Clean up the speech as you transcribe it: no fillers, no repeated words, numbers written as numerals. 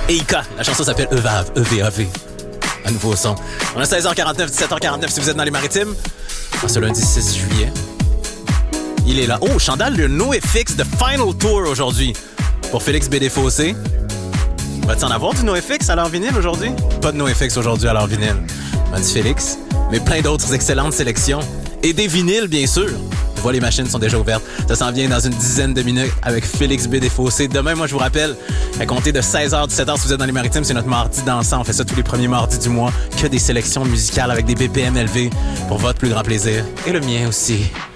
Eika. La chanson s'appelle EVAV, E-V-A-V. Un nouveau son. On a 16h49, 17h49 si vous êtes dans les Maritimes. Ce lundi 6 juillet. Il est là. Oh, Chandal, le NoFX de Final Tour aujourd'hui. Pour Félix Bédé-Fossé. Va-t-il en avoir du NoFX à l'heure vinyle aujourd'hui? Pas de NoFX aujourd'hui à l'heure vinyle. M'a dit Félix. Mais plein d'autres excellentes sélections. Et des vinyles, bien sûr. Je vois, les machines sont déjà ouvertes. Ça s'en vient dans une dizaine de minutes avec Félix Bédé-Fossé. Demain, moi, je vous rappelle, à compter de 16h, 17h, si vous êtes dans les Maritimes, c'est notre mardi dansant. On fait ça tous les premiers mardis du mois. Que des sélections musicales avec des BPM élevés pour votre plus grand plaisir. Et le mien aussi.